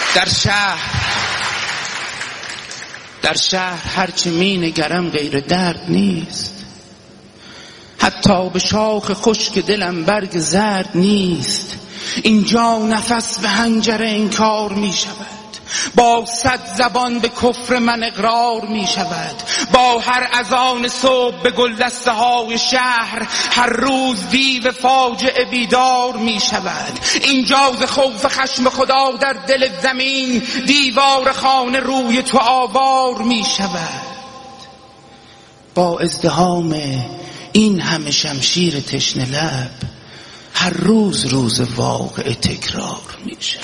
در شهر هرچه می نگرم غیر درد نیست، حتی به شاخ خشک دلم برگ زرد نیست. اینجا نفس به حنجره انکار می شود، با 100 زبان به کفر من اقرار می شود. با هر اذان صبح به گلدسته های شهر هر روز دیو فاجعه بیدار می شود. اینجا ز خوف خشم خدا در دل زمین دیوار خانه روی تو آوار می شود. با ازدحام این همه شمشیر تشنه لب هر روز واقعه تکرار می شود.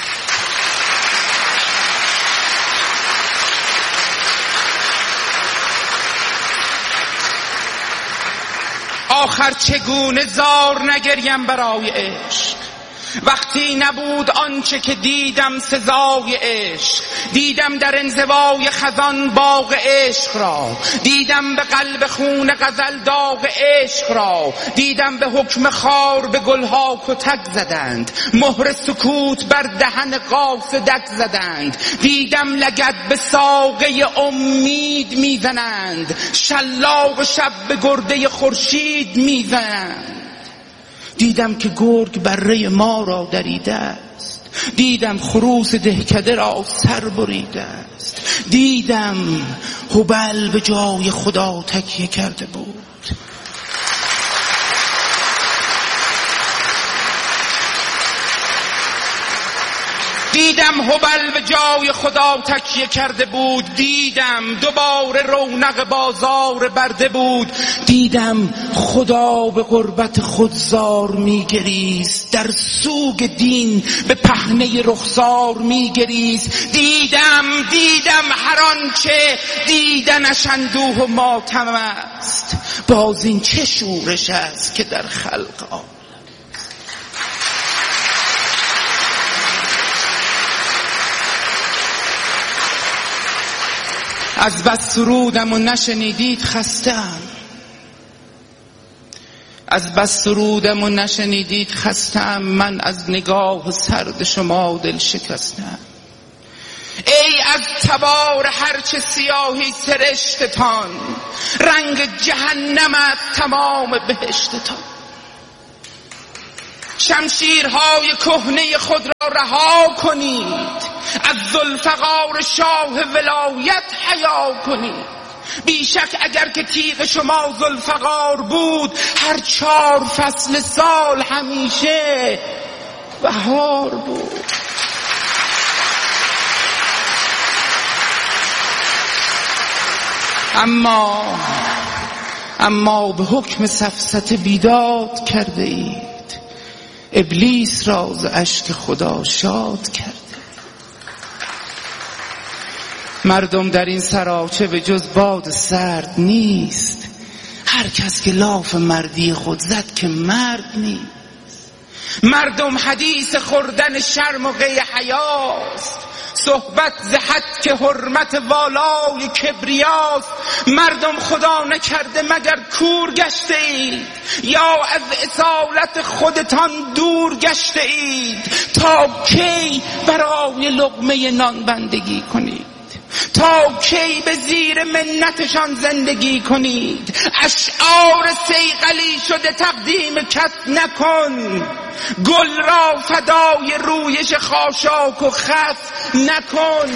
آخر چگونه زار نگریم برای عشق، وقتی نبود آنچه که دیدم سزای عشق. دیدم در انزوای خزان باغ عشق را، دیدم به قلب خون غزل داغ عشق را. دیدم به حکم خار به گلها کتک زدند، مهر سکوت بر دهن قاصدک زدند. دیدم لگد به ساقه امید میزنند، شلاق شب به گرده خورشید میزنند. دیدم که گرگ بره ما را دریده است، دیدم خروس دهکده را سر بریده است. دیدم هبل به جای خدا تکیه کرده بود. دیدم هبل به جای خدا تکیه کرده بود. دیدم دوباره رونق بازار برده بود. دیدم خدا به قربت خود زار میگریست، در سوگ دین به پهنه رخسار میگریست. دیدم هر آنچه دیدنش اندوه و ماتم است، باز این چه شورش است که در خلق از بس سرودم و نشنیدید خستم، از بس سرودم و نشنیدید خستم. من از نگاه سرد شما دل شکستم. ای از تبار هرچه سیاهی سرشتتان، رنگ جهنم از تمام بهشتتان. شمشیرهای کهنه خود را رها کنید، از ذوالفقار شاه ولایت حیا کنید. بیشک اگر که تیغ شما ذوالفقار بود، هر 4 فصل سال همیشه بهار بود. اما به حکم سفسطه بیداد کرده اید، ابلیس را ز اشک خدا شاد کرده. مردم در این سراچه به جز باد سرد نیست، هر کس که لاف مردی خود زد که مرد نیست. مردم حدیث خوردن شرم و قی حیاست، صحبت ز حد که حرمت والای کبریاست. مردم خدا نکرده مگر کور گشته اید، یا از اصالت خودتان دور گشته اید؟ تا کی برای لقمه نان بندگی کنید؟ تا کی به زیر منتشان زندگی کنید؟ اشعار صیقلی شده تقدیم کس نکن، گل را فدای رویش خاشاک و خس نکن.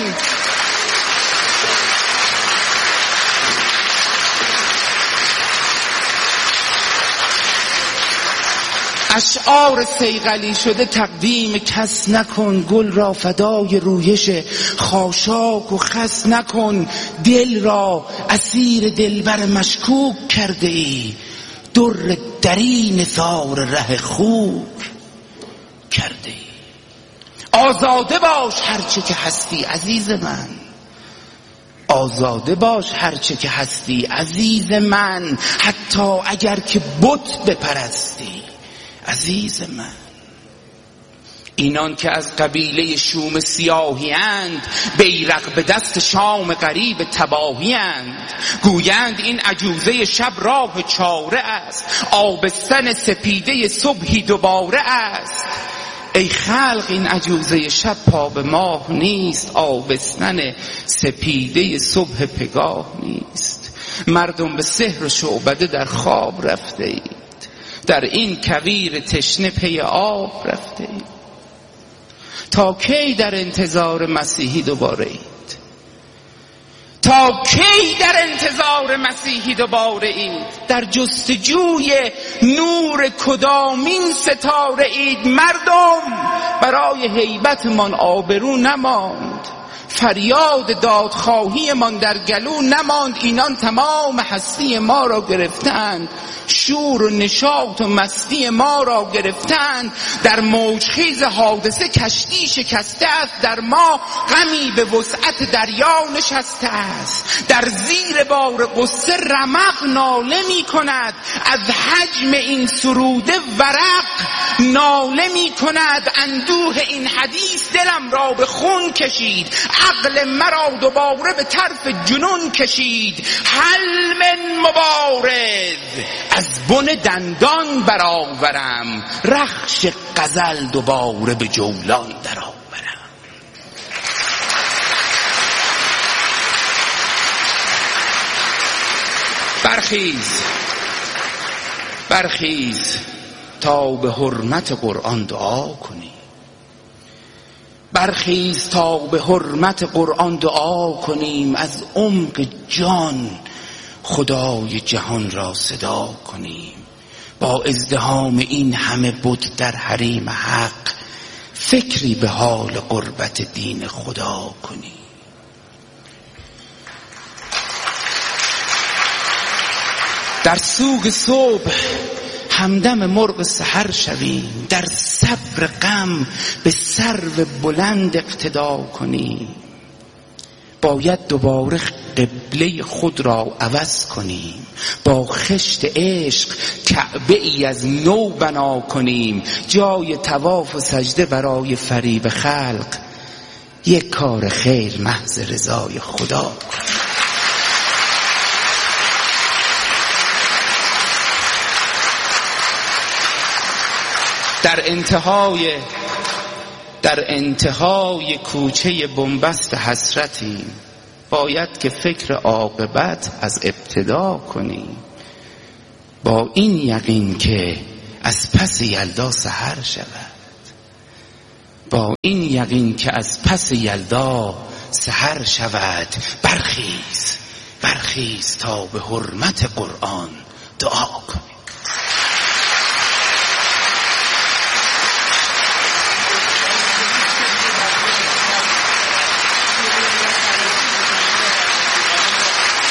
اشعار صیقلی شده تقدیم کس نکن، گل را فدای رویش خاشاک و خس نکن. دل را اسیر دلبر مشکوک کرده ای، در دری نثار ره خور کرده ای. آزاده باش هرچه که هستی عزیز من، آزاده باش هرچه که هستی عزیز من، حتی اگر که بت بپرستی عزیز من. اینان که از قبیله شوم سیاهی اند، بیرق به دست شام غریب تباهی اند. گویند این عجوزه شب راه چاره است، آبستن سپیده صبحی دوباره است. ای خلق این عجوزه شب پا به ماه نیست، آبستن سپیده صبح پگاه نیست. مردم به سحر و شعبده در خواب رفته اید، در این کویر تشنه پی آب رفته اید. تا کی در انتظار مسیحی دوباره اید؟ تا کی در انتظار مسیحی دوباره اید؟ در جستجوی نور کدامین ستاره اید؟ مردم برای هیبتمان آبرو نماند، فریاد دادخواهی من در گلو نماند. اینان تمام هستی ما را گرفتند، شور و نشاط و مستی ما را گرفتند. در موجخیز حادثه کشتی شکسته است، در ما غمی به وسعت دریا نشسته است. در زیر بار غصه رمق ناله می کند، از حجم این سروده ورق ناله می کند. اندوه این حدیث دلم را به خون کشید، عقل مرا دوباره به طرف جنون کشید. حل من مبارز از بن دندان برآورم، رخش غزل دوباره به جولان درآورم. برخیز تا به حرمت قرآن دعا کنی. برخیز تا به حرمت قرآن دعا کنیم، از عمق جان خدای جهان را صدا کنیم. با ازدحام این همه بت در حریم حق، فکری به حال قربت دین خدا کنیم. در سوگ صبح همدم مرغ سحر شویم، در صبر غم به سرو بلند اقتدا کنیم. باید دوباره قبله خود را عوض کنیم، با خشت عشق کعبه ای از نو بنا کنیم. جای طواف و سجده برای فریب خلق، یک کار خیر محض رضای خدا کنیم. در انتهای کوچه بنبست حسرتیم، باید که فکر عاقبت از ابتدا کنیم. با این یقین که از پس یلدا سحر شود، با این یقین که از پس یلدا سحر شود. برخیز تا به حرمت قرآن دعا کنیم.